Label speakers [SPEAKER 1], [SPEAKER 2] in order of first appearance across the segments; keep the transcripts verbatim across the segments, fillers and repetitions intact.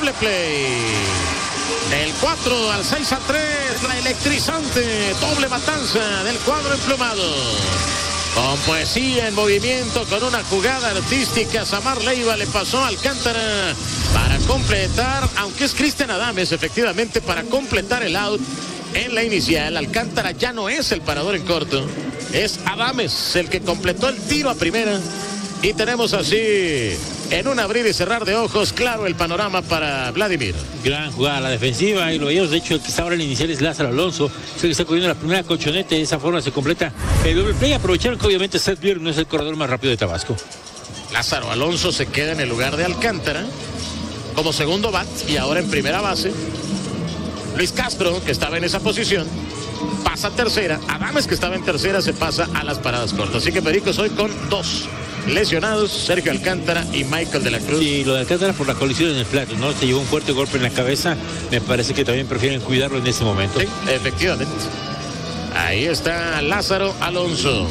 [SPEAKER 1] doble play. Del cuatro al seis a tres, la electrizante doble matanza del cuadro emplumado. Con poesía en movimiento, con una jugada artística, Samar Leiva le pasó a Alcántara para completar, aunque es Cristian Adames, efectivamente, para completar el out en la inicial. Alcántara ya no es el parador en corto, es Adames el que completó el tiro a primera. Y tenemos así, en un abrir y cerrar de ojos, claro el panorama para Vladimir.
[SPEAKER 2] Gran jugada a la defensiva, y lo veíamos. De hecho, el que está ahora en el inicial es Lázaro Alonso, es el que está corriendo la primera colchoneta. De esa forma se completa el doble play. Aprovecharon que obviamente Seth Beer no es el corredor más rápido de Tabasco.
[SPEAKER 1] Lázaro Alonso se queda en el lugar de Alcántara como segundo bat, y ahora en primera base Luis Castro, que estaba en esa posición, pasa a tercera. Adames, que estaba en tercera, se pasa a las paradas cortas. Así que Pericos hoy con dos lesionados, Sergio Alcántara y Michael de la Cruz.
[SPEAKER 2] Y lo de Alcántara por la colisión en el plato, ¿no? Se llevó un fuerte golpe en la cabeza. Me parece que también prefieren cuidarlo en este momento.
[SPEAKER 1] Sí, efectivamente. Ahí está Lázaro Alonso.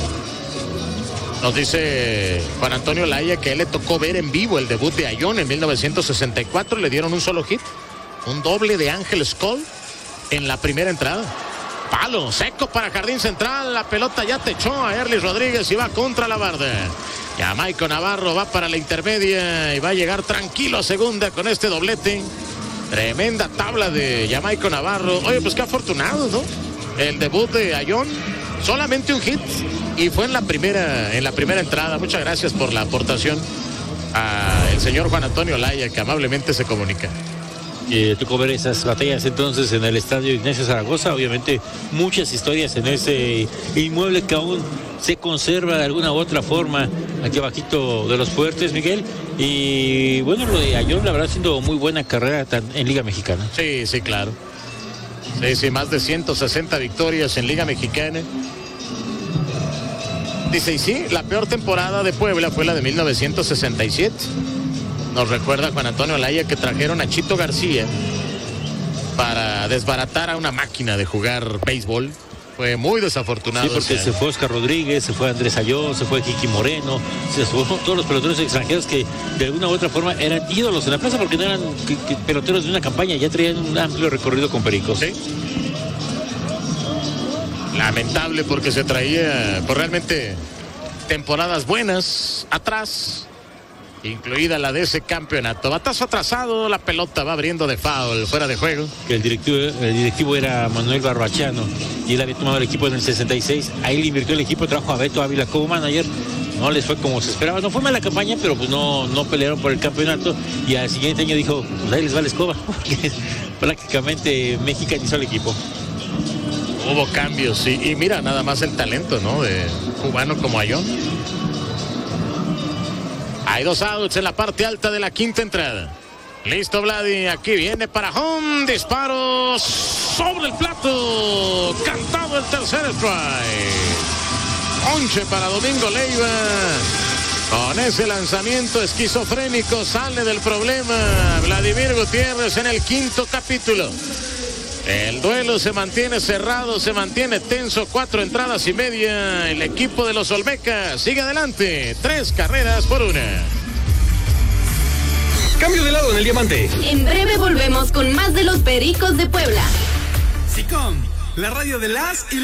[SPEAKER 1] Nos dice Juan Antonio Laya que a él le tocó ver en vivo el debut de Ayón en mil novecientos sesenta y cuatro. Le dieron un solo hit, un doble de Ángel Skoll en la primera entrada. Palo seco para Jardín Central. La pelota ya techó a Erlis Rodríguez y va contra la barda. Jamaico Navarro va para la intermedia y va a llegar tranquilo a segunda con este doblete. Tremenda tabla de Jamaico Navarro. Oye, pues qué afortunado, ¿no? El debut de Ayón, solamente un hit, y fue en la primera, en la primera entrada. Muchas gracias por la aportación al señor Juan Antonio Laya, que amablemente se comunica.
[SPEAKER 2] Eh, tocó ver esas batallas entonces en el estadio Ignacio Zaragoza. Obviamente muchas historias en ese inmueble que aún se conserva de alguna u otra forma aquí abajito de los fuertes, Miguel. Y bueno, lo de Ayón, la verdad, haciendo muy buena carrera en Liga Mexicana.
[SPEAKER 1] Sí, sí, claro. Sí, sí, más de ciento sesenta victorias en Liga Mexicana. Dice, y sí, la peor temporada de Puebla fue la de mil novecientos sesenta y siete. Nos recuerda Juan Antonio Laya que trajeron a Chito García para desbaratar a una máquina de jugar béisbol. Fue muy desafortunado.
[SPEAKER 2] Sí, porque se fue Oscar Rodríguez, se fue Andrés Ayón, se fue Kiki Moreno, se fueron todos los peloteros extranjeros que de alguna u otra forma eran ídolos en la plaza, porque no eran que, que peloteros de una campaña, ya traían un amplio recorrido con Pericos.
[SPEAKER 1] Sí. Lamentable, porque se traía pues, realmente temporadas buenas atrás, incluida la de ese campeonato. Batazo atrasado, la pelota va abriendo de foul, fuera de juego.
[SPEAKER 2] Que el directivo, el directivo era Manuel Barbachano, y él había tomado el equipo en el sesenta y seis. Ahí le invirtió el equipo, trajo a Beto Ávila como manager. No les fue como se esperaba. No fue mala campaña, pero pues no, no pelearon por el campeonato. Y al siguiente año dijo, pues ahí les va la escoba. Porque prácticamente mexicanizó el equipo.
[SPEAKER 1] Hubo cambios, sí. Y mira, nada más el talento, ¿no? De cubano como Ayón. Hay dos outs en la parte alta de la quinta entrada. Listo, Vladi. Aquí viene para home. Disparo sobre el plato. Cantado el tercer strike. Ponche para Domingo Leiva. Con ese lanzamiento esquizofrénico sale del problema Vladimir Gutiérrez en el quinto capítulo. El duelo se mantiene cerrado, se mantiene tenso, cuatro entradas y media. El equipo de los Olmecas sigue adelante, tres carreras por una.
[SPEAKER 3] Cambio de lado en el diamante.
[SPEAKER 4] En breve volvemos con más de los Pericos de Puebla.
[SPEAKER 5] SICOM, la radio de las y